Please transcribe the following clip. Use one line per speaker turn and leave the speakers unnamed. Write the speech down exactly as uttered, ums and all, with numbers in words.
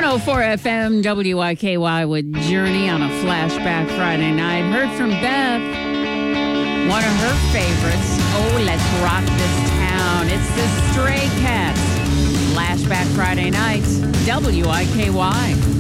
oh four F M W I K Y with Journey on a Flashback Friday night. Heard from Beth, one of her favorites. Oh, let's rock this town. It's the Stray Cats. Flashback Friday night, W I K Y.